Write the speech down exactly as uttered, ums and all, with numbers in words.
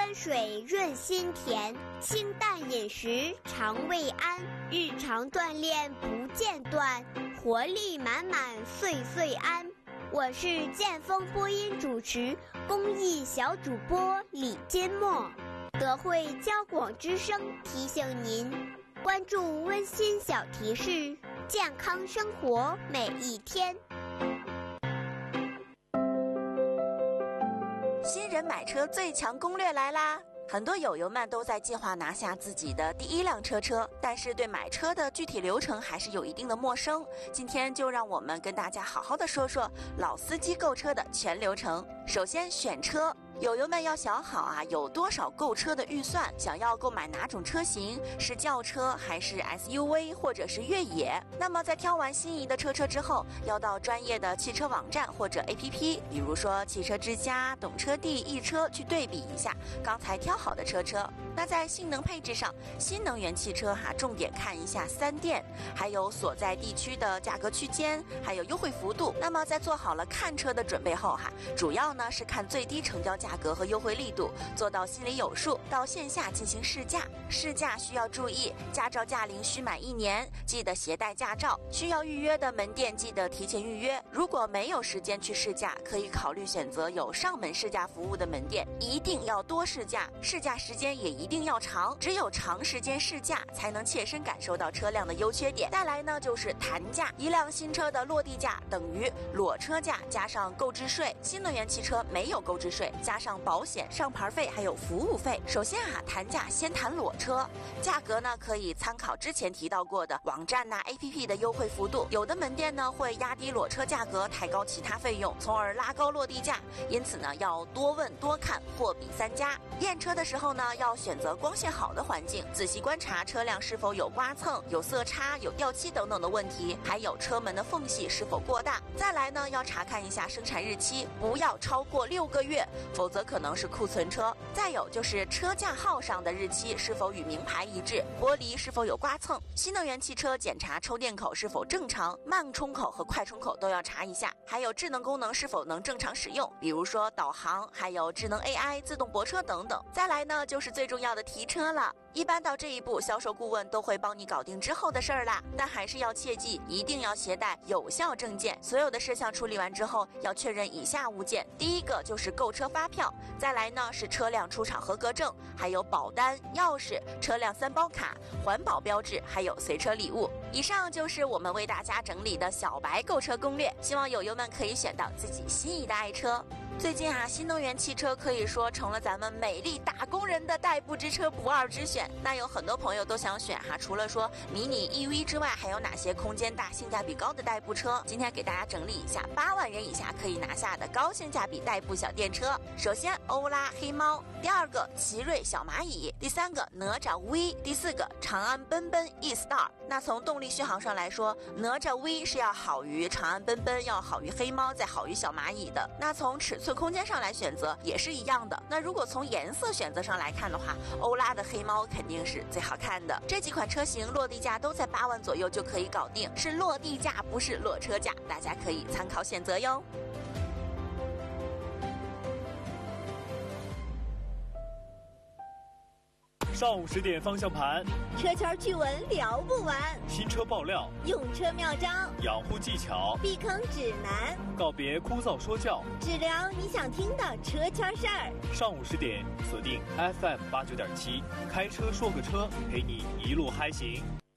山水润心田，清淡饮食肠胃安，日常锻炼不间断，活力满满岁岁安。我是剑锋播音主持公益小主播李金墨，德惠交广之声提醒您关注温馨小提示，健康生活每一天。 新人买车最强攻略来啦！很多友友们都在计划拿下自己的第一辆车车，但是对买车的具体流程还是有一定的陌生。今天就让我们跟大家好好的说说老司机购车的全流程。首先选车，友友们要想好啊，有多少购车的预算，想要购买哪种车型，是轿车还是 S U V 或者是越野。那么在挑完心仪的车车之后，要到专业的汽车网站或者 A P P， 比如说汽车之家、懂车帝、易车去对比一下刚才挑好的车车。那在性能配置上，新能源汽车哈、啊，重点看一下三电，还有所在地区的价格区间，还有优惠幅度。那么在做好了看车的准备后哈、啊，主要呢是看最低成交价格和优惠力度，做到心里有数，到线下进行试驾。试驾需要注意，驾照驾龄需满一年，记得携带驾照。需要预约的门店记得提前预约。如果没有时间去试驾，可以考虑选择有上门试驾服务的门店。一定要多试驾，试驾时间也一定要长，只有长时间试驾才能切身感受到车辆的优缺点。再来呢就是谈价，一辆新车的落地价等于裸车价加上购置税，新能源汽车没有购置税，加上保险、上牌费还有服务费。首先啊，谈价先谈裸车，价格呢可以参考之前提到过的网站呐、啊、A P P 的优惠幅度。有的门店呢会压低裸车价格，抬高其他费用，从而拉高落地价。因此呢，要多问多看，货比三家。验车的时候呢，要选择光线好的环境，仔细观察车辆是否有刮蹭、有色差、有掉漆等等的问题，还有车门的缝隙是否过大。再来呢，要查看一下生产日期，不要超过六个月，否则可能是库存车。再有就是车架号上的日期是否与名牌一致，玻璃是否有刮蹭。新能源汽车检查抽电口是否正常，慢充口和快充口都要查一下，还有智能功能是否能正常使用，比如说导航，还有智能 A I、自动泊车等等。再来呢，就是最重要的提车了。一般到这一步，销售顾问都会帮你搞定之后的事儿啦。但还是要切记，一定要携带有效证件。所有的事项处理完之后，要确认以下物件：第一个就是购车发票，再来呢是车辆出厂合格证，还有保单、钥匙、车辆三包卡、环保标志，还有随车礼物。以上就是我们为大家整理的小白购车攻略，希望友友们可以选到自己心仪的爱车。最近啊，新能源汽车可以说成了咱们美丽打工人的代步之车不二之选。那有很多朋友都想选哈，除了说迷你 E V 之外，还有哪些空间大、性价比高的代步车？今天给大家整理一下八万元以下可以拿下的高性价比代步小电车。首先，欧拉黑猫；第二个，奇瑞小蚂蚁；第三个，哪吒 V；第四个，长安奔奔 E-Star。那从动力续航上来说，哪吒 V 是要好于长安奔奔，要好于黑猫，再好于小蚂蚁的。那从尺寸空间上来选择也是一样的。那如果从颜色选择上来看的话，欧拉的黑猫肯定是最好看的。这几款车型落地价都在八万左右就可以搞定，是落地价，不是落车价，大家可以参考选择哟。 上午十点方向盘， 车圈趣闻聊不完， 新车爆料， 用车妙招， 养护技巧， 避坑指南， 告别枯燥说教， 只聊你想听的车圈事儿。 上午十点锁定 F M 八九点七，开车说个车，陪你一路嗨行。